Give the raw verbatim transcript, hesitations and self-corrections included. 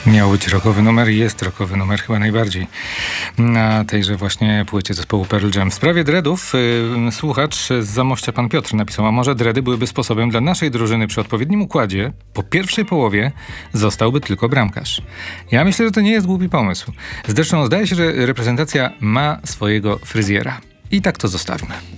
Miał być rockowy numer i jest rockowy numer chyba najbardziej na tejże właśnie płycie zespołu Pearl Jam. W sprawie dreadów yy, słuchacz z Zamościa, pan Piotr, napisał: a może dready byłyby sposobem dla naszej drużyny przy odpowiednim układzie, po pierwszej połowie zostałby tylko bramkarz. Ja myślę, że to nie jest głupi pomysł. Zresztą zdaje się, że reprezentacja ma swojego fryzjera. I tak to zostawmy.